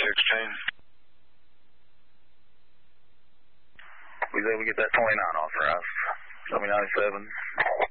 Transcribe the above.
exchange. We was able to get that 29 off for us. 97.